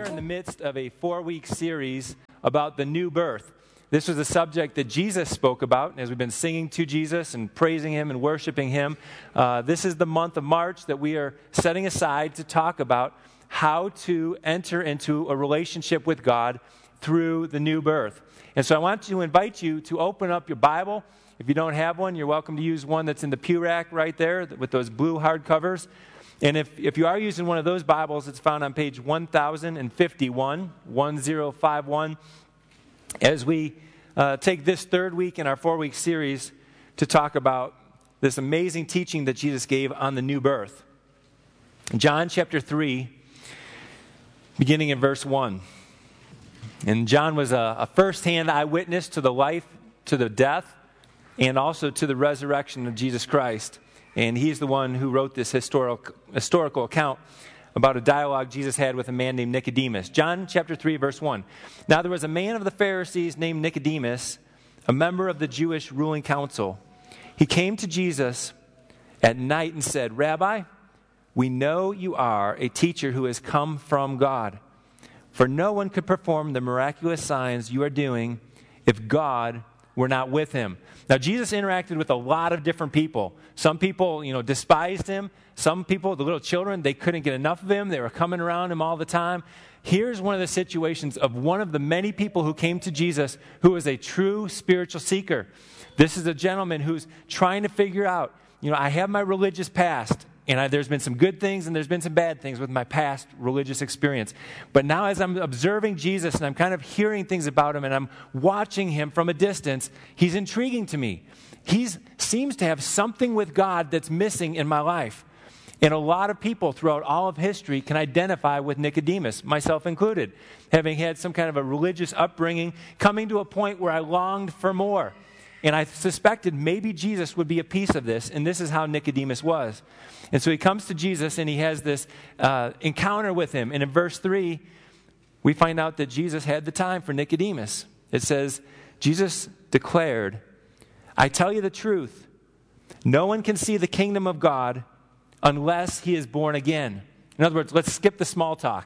are in the midst of a 4-week series about the new birth. This was a subject that Jesus spoke about as we've been singing to Jesus and praising Him and worshiping Him. This is the month of March that we are setting aside to talk about how to enter into a relationship with God through the new birth. And so I want to invite you to open up your Bible. If you don't have one, you're welcome to use one that's in the pew rack right there with those blue hardcovers. And if you are using one of those Bibles, it's found on page 1051, 1051, as we take this third week in our 4-week series to talk about this amazing teaching that Jesus gave on the new birth. John chapter 3, beginning in verse 1. And John was a first-hand eyewitness to the life, to the death, and also to the resurrection of Jesus Christ. And he's the one who wrote this historical account about a dialogue Jesus had with a man named Nicodemus. John chapter 3, verse 1. Now there was a man of the Pharisees named Nicodemus, a member of the Jewish ruling council. He came to Jesus at night and said, "Rabbi, we know you are a teacher who has come from God. For no one could perform the miraculous signs you are doing if God were not with him." Now, Jesus interacted with a lot of different people. Some people, despised him. Some people, the little children, they couldn't get enough of him. They were coming around him all the time. Here's one of the situations of one of the many people who came to Jesus who was a true spiritual seeker. This is a gentleman who's trying to figure out, I have my religious past, and there's been some good things and there's been some bad things with my past religious experience. But now as I'm observing Jesus and I'm kind of hearing things about him and I'm watching him from a distance, he's intriguing to me. He seems to have something with God that's missing in my life. And a lot of people throughout all of history can identify with Nicodemus, myself included, having had some kind of a religious upbringing, coming to a point where I longed for more. And I suspected maybe Jesus would be a piece of this, and this is how Nicodemus was. And so he comes to Jesus, and he has this encounter with him. And in verse 3, we find out that Jesus had the time for Nicodemus. It says, Jesus declared, "I tell you the truth, no one can see the kingdom of God unless he is born again." In other words, let's skip the small talk.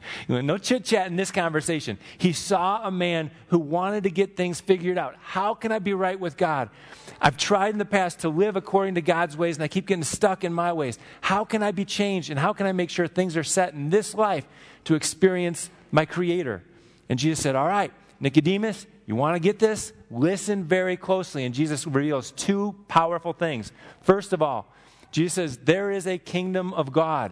No chit-chat in this conversation. He saw a man who wanted to get things figured out. How can I be right with God? I've tried in the past to live according to God's ways, and I keep getting stuck in my ways. How can I be changed, and how can I make sure things are set in this life to experience my Creator? And Jesus said, all right, Nicodemus, you want to get this? Listen very closely. And Jesus reveals two powerful things. First of all, Jesus says, there is a kingdom of God,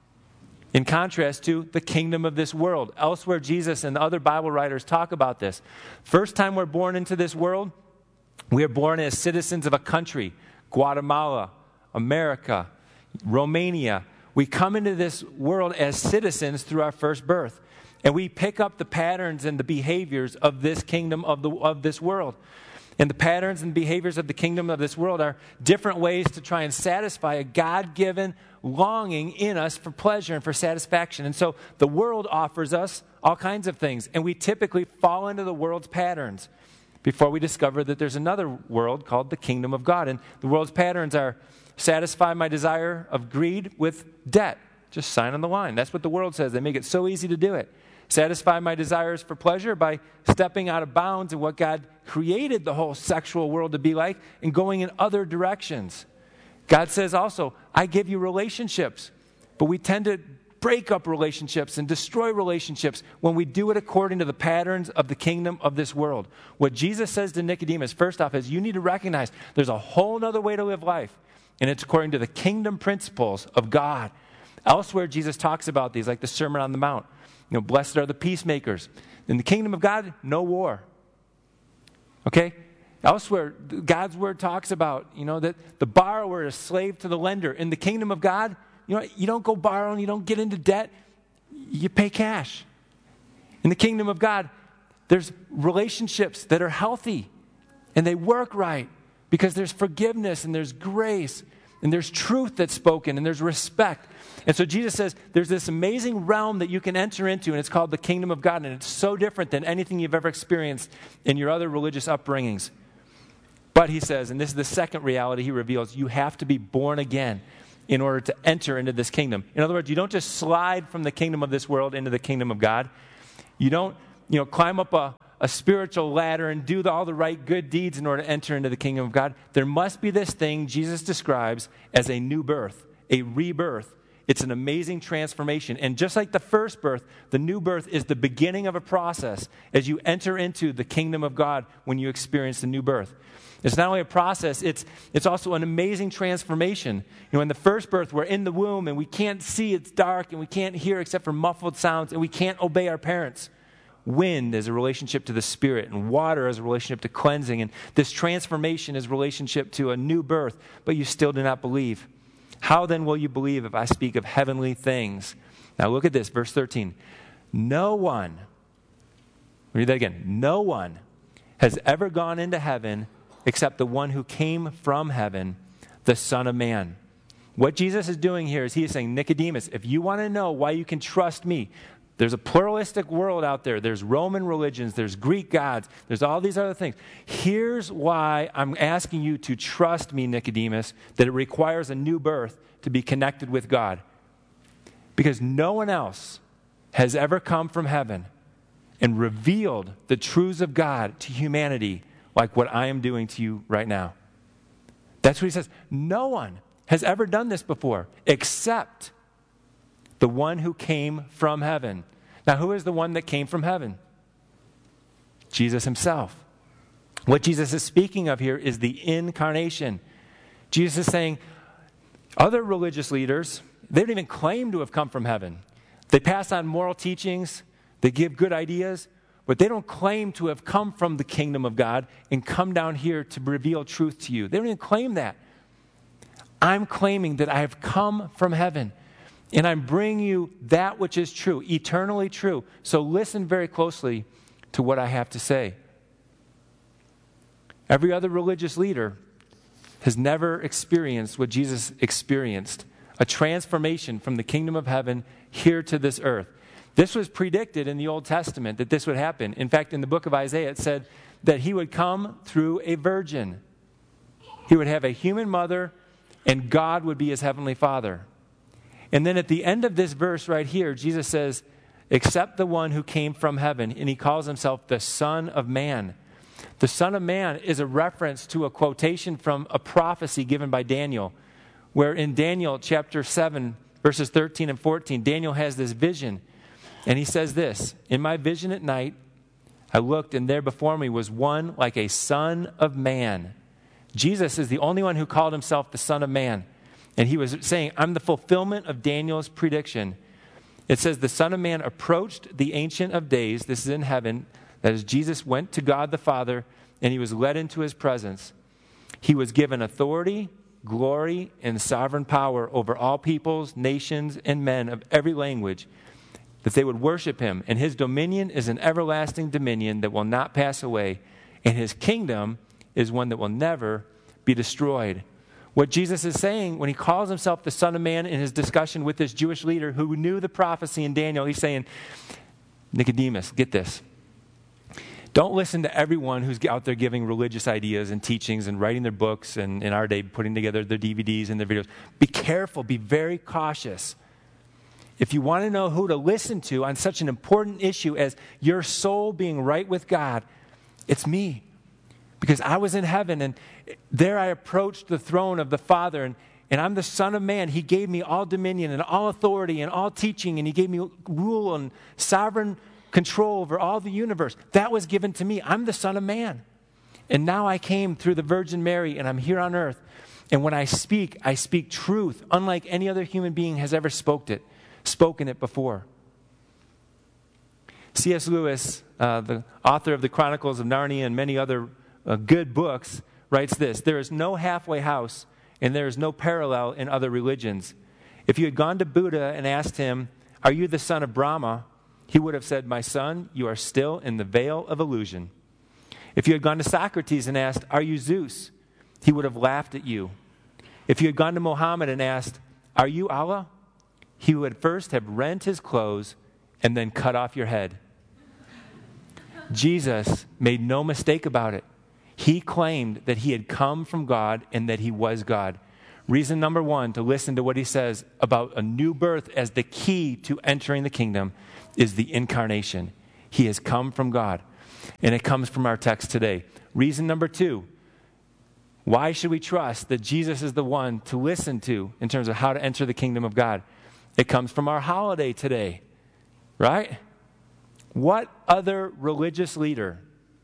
in contrast to the kingdom of this world. Elsewhere, Jesus and the other Bible writers talk about this. First time we're born into this world, we are born as citizens of a country, Guatemala, America, Romania. We come into this world as citizens through our first birth. And we pick up the patterns and the behaviors of this kingdom of this world. And the patterns and behaviors of the kingdom of this world are different ways to try and satisfy a God-given longing in us for pleasure and for satisfaction. And so the world offers us all kinds of things, and we typically fall into the world's patterns before we discover that there's another world called the kingdom of God. And the world's patterns are satisfy my desire of greed with debt. Just sign on the line. That's what the world says. They make it so easy to do it. Satisfy my desires for pleasure by stepping out of bounds in what God created the whole sexual world to be like and going in other directions. God says also, I give you relationships, but we tend to break up relationships and destroy relationships when we do it according to the patterns of the kingdom of this world. What Jesus says to Nicodemus, first off, is you need to recognize there's a whole other way to live life, and it's according to the kingdom principles of God. Elsewhere, Jesus talks about these, like the Sermon on the Mount. Blessed are the peacemakers. In the kingdom of God, no war. Okay? Elsewhere, God's word talks about, that the borrower is slave to the lender. In the kingdom of God, you don't go borrow and you don't get into debt. You pay cash. In the kingdom of God, there's relationships that are healthy and they work right because there's forgiveness and there's grace and there's truth that's spoken and there's respect. And so Jesus says there's this amazing realm that you can enter into, and it's called the kingdom of God, and it's so different than anything you've ever experienced in your other religious upbringings. But he says, and this is the second reality he reveals, you have to be born again. in order to enter into this kingdom. In other words, you don't just slide from the kingdom of this world into the kingdom of God. You don't, climb up a spiritual ladder and do all the right good deeds in order to enter into the kingdom of God. There must be this thing Jesus describes as a new birth, a rebirth. It's an amazing transformation. And just like the first birth, the new birth is the beginning of a process as you enter into the kingdom of God when you experience the new birth. It's not only a process, it's also an amazing transformation. In the first birth, we're in the womb and we can't see, it's dark, and we can't hear except for muffled sounds, and we can't obey our parents. Wind is a relationship to the Spirit, and water is a relationship to cleansing, and this transformation is a relationship to a new birth, but you still do not believe. How then will you believe if I speak of heavenly things? Now look at this, verse 13. No one, read that again, no one has ever gone into heaven except the one who came from heaven, the Son of Man. What Jesus is doing here is he is saying, Nicodemus, if you want to know why you can trust me, there's a pluralistic world out there. There's Roman religions. There's Greek gods. There's all these other things. Here's why I'm asking you to trust me, Nicodemus, that it requires a new birth to be connected with God. Because no one else has ever come from heaven and revealed the truths of God to humanity like what I am doing to you right now. That's what he says. No one has ever done this before except the one who came from heaven. Now, who is the one that came from heaven? Jesus himself. What Jesus is speaking of here is the incarnation. Jesus is saying, other religious leaders, they don't even claim to have come from heaven. They pass on moral teachings, they give good ideas, but they don't claim to have come from the kingdom of God and come down here to reveal truth to you. They don't even claim that. I'm claiming that I have come from heaven. And I'm bringing you that which is true, eternally true. So listen very closely to what I have to say. Every other religious leader has never experienced what Jesus experienced, a transformation from the kingdom of heaven here to this earth. This was predicted in the Old Testament that this would happen. In fact, in the book of Isaiah, it said that he would come through a virgin. He would have a human mother, and God would be his heavenly Father. And then at the end of this verse right here, Jesus says, except the one who came from heaven, and he calls himself the Son of Man. The Son of Man is a reference to a quotation from a prophecy given by Daniel, where in Daniel chapter 7, verses 13 and 14, Daniel has this vision, and he says this, in my vision at night, I looked, and there before me was one like a son of man. Jesus is the only one who called himself the Son of Man. And he was saying, I'm the fulfillment of Daniel's prediction. It says, the Son of Man approached the Ancient of Days. This is in heaven. That is, Jesus went to God the Father, and he was led into his presence. He was given authority, glory, and sovereign power over all peoples, nations, and men of every language, that they would worship him. And his dominion is an everlasting dominion that will not pass away, and his kingdom is one that will never be destroyed. What Jesus is saying when he calls himself the Son of Man in his discussion with this Jewish leader who knew the prophecy in Daniel, he's saying, Nicodemus, get this. Don't listen to everyone who's out there giving religious ideas and teachings and writing their books and in our day putting together their DVDs and their videos. Be careful. Be very cautious. If you want to know who to listen to on such an important issue as your soul being right with God, it's me. Because I was in heaven, and there I approached the throne of the Father, and I'm the Son of Man. He gave me all dominion and all authority and all teaching, and he gave me rule and sovereign control over all the universe. That was given to me. I'm the Son of Man. And now I came through the Virgin Mary, and I'm here on earth. And when I speak truth, unlike any other human being has ever spoken it before. C.S. Lewis, the author of the Chronicles of Narnia and many other good books, writes this: there is no halfway house and there is no parallel in other religions. If you had gone to Buddha and asked him, are you the son of Brahma? He would have said, my son, you are still in the veil of illusion. If you had gone to Socrates and asked, are you Zeus? He would have laughed at you. If you had gone to Muhammad and asked, are you Allah? He would first have rent his clothes and then cut off your head. Jesus made no mistake about it. He claimed that he had come from God and that he was God. Reason number one to listen to what he says about a new birth as the key to entering the kingdom is the incarnation. He has come from God, and it comes from our text today. Reason number two, why should we trust that Jesus is the one to listen to in terms of how to enter the kingdom of God? It comes from our holiday today, right? What other religious leader,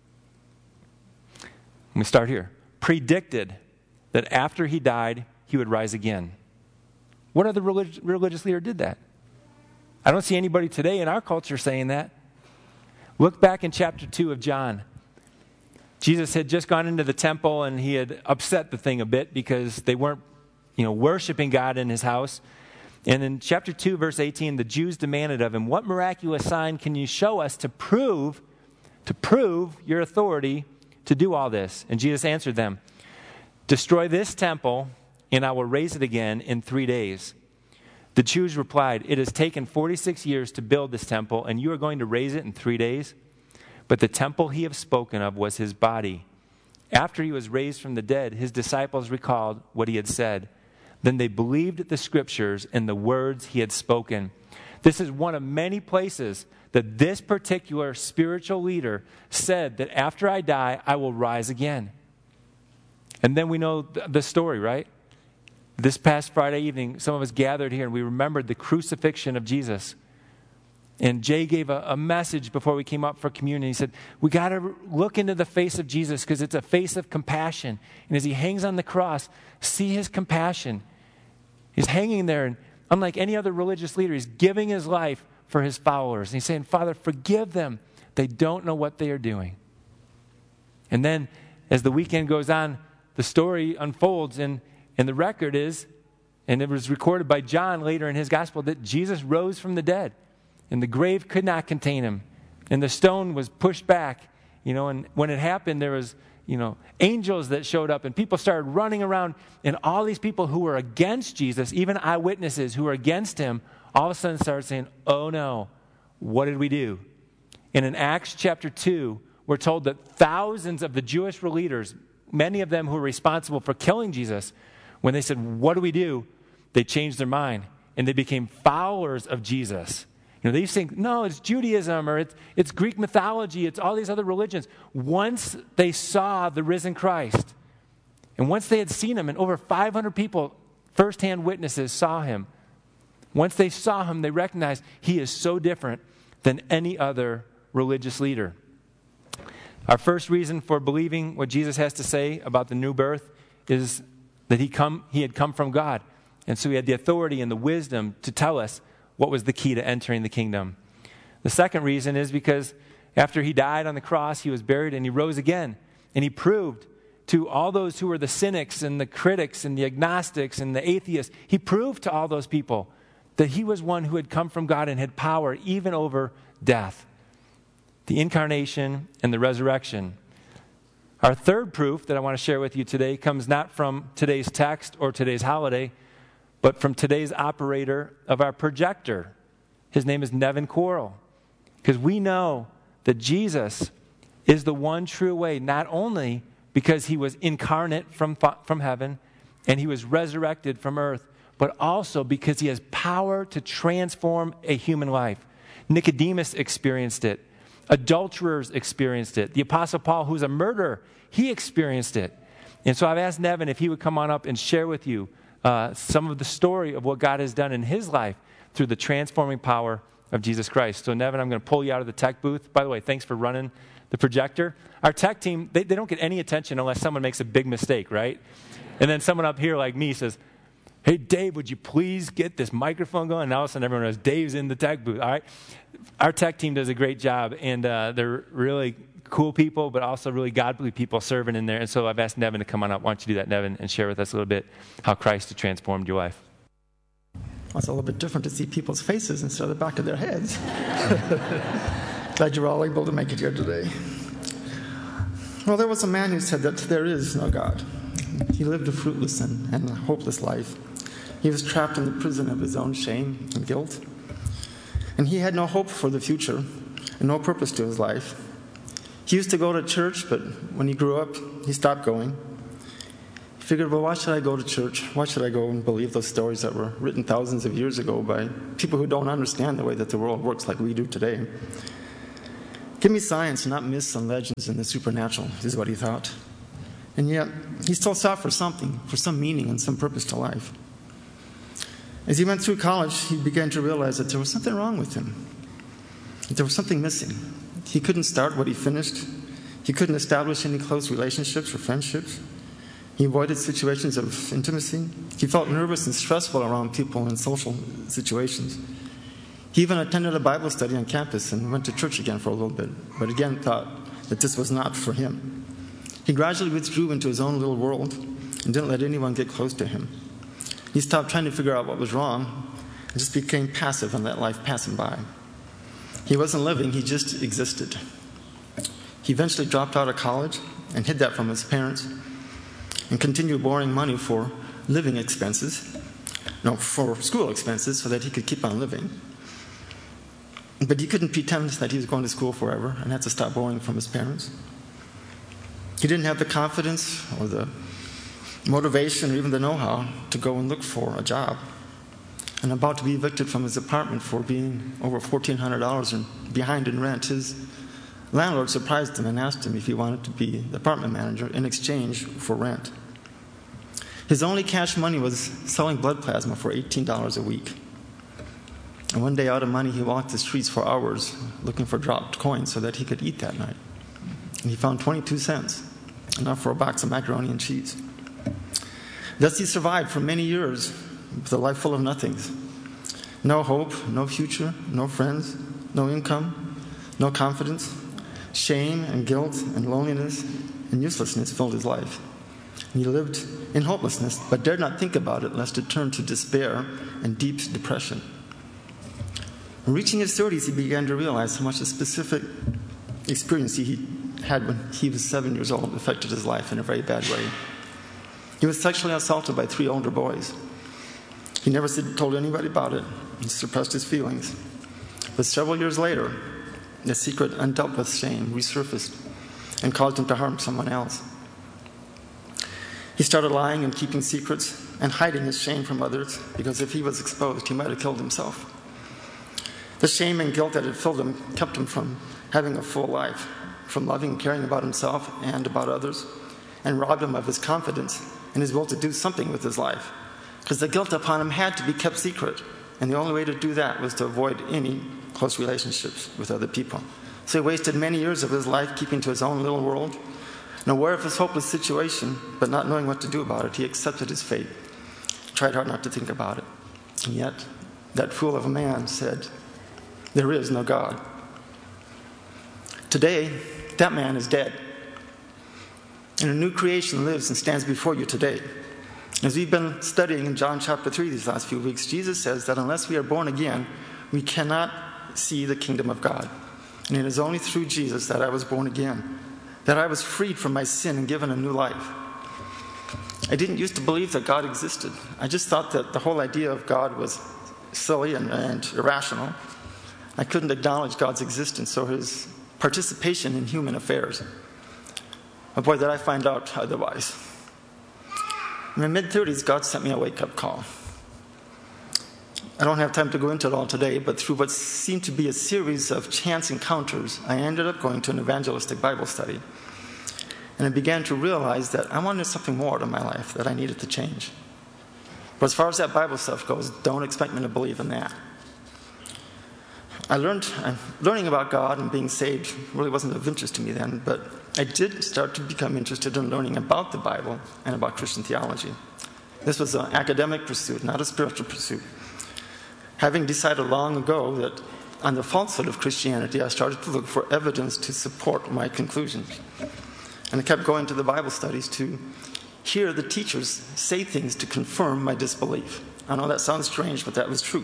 let me start here, predicted that after he died, he would rise again? What other religious leader did that? I don't see anybody today in our culture saying that. Look back in chapter 2 of John. Jesus had just gone into the temple and he had upset the thing a bit because they weren't, worshiping God in his house. And in chapter 2, verse 18, the Jews demanded of him, "What miraculous sign can you show us to prove your authority to do all this?" And Jesus answered them, "Destroy this temple, and I will raise it again in 3 days." The Jews replied, "It has taken 46 years to build this temple, and you are going to raise it in 3 days?" But the temple he had spoken of was his body. After he was raised from the dead, his disciples recalled what he had said. Then they believed the scriptures and the words he had spoken. This is one of many places that this particular spiritual leader said that after I die, I will rise again. And then we know the story, right? This past Friday evening, some of us gathered here and we remembered the crucifixion of Jesus. And Jay gave a message before we came up for communion. He said, we got to look into the face of Jesus because it's a face of compassion. And as he hangs on the cross, see his compassion. He's hanging there, and unlike any other religious leader, he's giving his life for his followers. And he's saying, Father, forgive them. They don't know what they are doing. And then as the weekend goes on, the story unfolds, and the record is, and it was recorded by John later in his gospel, that Jesus rose from the dead. And the grave could not contain him. And the stone was pushed back. And when it happened, there was, angels that showed up. And people started running around. And all these people who were against Jesus, even eyewitnesses who were against him, all of a sudden started saying, oh no, what did we do? And in Acts chapter 2, we're told that thousands of the Jewish leaders, many of them who were responsible for killing Jesus, when they said, what do we do? They changed their mind. And they became followers of Jesus. They used to think, no, it's Judaism or it's Greek mythology, it's all these other religions. Once they saw the risen Christ, and once they had seen him, and over 500 people, firsthand witnesses, saw him. Once they saw him, they recognized he is so different than any other religious leader. Our first reason for believing what Jesus has to say about the new birth is that he had come from God. And so he had the authority and the wisdom to tell us what was the key to entering the kingdom. The second reason is because after he died on the cross, he was buried and he rose again. And he proved to all those who were the cynics and the critics and the agnostics and the atheists, he proved to all those people that he was one who had come from God and had power even over death. The incarnation and the resurrection. Our third proof that I want to share with you today comes not from today's text or today's holiday, but from today's operator of our projector. His name is Nevin Quarles. Because we know that Jesus is the one true way, not only because he was incarnate from heaven and he was resurrected from earth, but also because he has power to transform a human life. Nicodemus experienced it. Adulterers experienced it. The Apostle Paul, who's a murderer, he experienced it. And so I've asked Nevin if he would come on up and share with you some of the story of what God has done in his life through the transforming power of Jesus Christ. So Nevin, I'm going to pull you out of the tech booth. By the way, thanks for running the projector. Our tech team, they don't get any attention unless someone makes a big mistake, right? And then someone up here like me says, hey, Dave, would you please get this microphone going? And all of a sudden everyone knows Dave's in the tech booth. All right. Our tech team does a great job, and they're really cool people, but also really godly people serving in there. And so I've asked Nevin to come on up. Why don't you do that, Nevin, and share with us a little bit how Christ has transformed your life. Well, it's a little bit different to see people's faces instead of the back of their heads. Glad you're all able to make it here today. Well, there was a man who said that there is no God. He lived a fruitless and hopeless life. He was trapped in the prison of his own shame and guilt. And he had no hope for the future and no purpose to his life. He used to go to church, but when he grew up, he stopped going. figured, well, why should I go to church? Why should I go and believe those stories that were written thousands of years ago by people who don't understand the way that the world works like we do today? Give me science, not myths and legends and the supernatural, is what he thought. And yet, he still sought for something, for some meaning and some purpose to life. As he went through college, he began to realize that there was something wrong with him. That there was something missing. He couldn't start what he finished. He couldn't establish any close relationships or friendships. He avoided situations of intimacy. He felt nervous and stressful around people in social situations. He even attended a Bible study on campus and went to church again for a little bit, but again thought that this was not for him. He gradually withdrew into his own little world and didn't let anyone get close to him. He stopped trying to figure out what was wrong and just became passive and let life pass him by. He wasn't living, he just existed. He eventually dropped out of college and hid that from his parents and continued borrowing money for living expenses, for school expenses, so that he could keep on living. But he couldn't pretend that he was going to school forever and had to stop borrowing from his parents. He didn't have the confidence or the motivation or even the know-how to go and look for a job. And about to be evicted from his apartment for being over $1,400 behind in rent, his landlord surprised him and asked him if he wanted to be the apartment manager in exchange for rent. His only cash money was selling blood plasma for $18 a week. And one day out of money, he walked the streets for hours looking for dropped coins so that he could eat that night. And he found 22 cents, enough for a box of macaroni and cheese. Thus he survived for many years with a life full of nothings. No hope, no future, no friends, no income, no confidence. Shame and guilt and loneliness and uselessness filled his life. And he lived in hopelessness, but dared not think about it lest it turned to despair and deep depression. Reaching his 30s, he began to realize how much a specific experience he had when he was 7 years old affected his life in a very bad way. He was sexually assaulted by 3 older boys. He never told anybody about it. He suppressed his feelings. But several years later, the secret undealt with shame resurfaced and caused him to harm someone else. He started lying and keeping secrets and hiding his shame from others because if he was exposed, he might have killed himself. The shame and guilt that had filled him kept him from having a full life, from loving and caring about himself and about others, and robbed him of his confidence and his will to do something with his life. Because the guilt upon him had to be kept secret, and the only way to do that was to avoid any close relationships with other people. So he wasted many years of his life keeping to his own little world, and aware of his hopeless situation, but not knowing what to do about it. He accepted his fate, tried hard not to think about it. And yet, that fool of a man said, "There is no God." Today, that man is dead. And a new creation lives and stands before you today. As we've been studying in John chapter 3 these last few weeks, Jesus says that unless we are born again, we cannot see the kingdom of God. And it is only through Jesus that I was born again, that I was freed from my sin and given a new life. I didn't used to believe that God existed. I just thought that the whole idea of God was silly and irrational. I couldn't acknowledge God's existence or his participation in human affairs. But boy, did I find out otherwise. In my mid-30s, God sent me a wake-up call. I don't have time to go into it all today, but through what seemed to be a series of chance encounters, I ended up going to an evangelistic Bible study. And I began to realize that I wanted something more to my life, that I needed to change. But as far as that Bible stuff goes, don't expect me to believe in that. Learning about God and being saved really wasn't of interest to me then, but I did start to become interested in learning about the Bible and about Christian theology. This was an academic pursuit, not a spiritual pursuit. Having decided long ago that on the falsehood of Christianity, I started to look for evidence to support my conclusions. And I kept going to the Bible studies to hear the teachers say things to confirm my disbelief. I know that sounds strange, but that was true.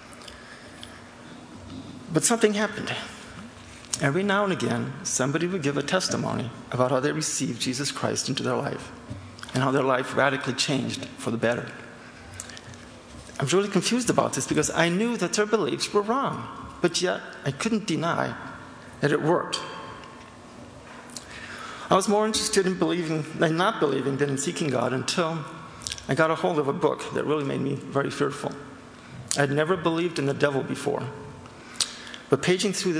But something happened. Every now and again, somebody would give a testimony about how they received Jesus Christ into their life and how their life radically changed for the better. I was really confused about this because I knew that their beliefs were wrong, but yet I couldn't deny that it worked. I was more interested in not believing than in seeking God until I got a hold of a book that really made me very fearful. I had never believed in the devil before. But paging through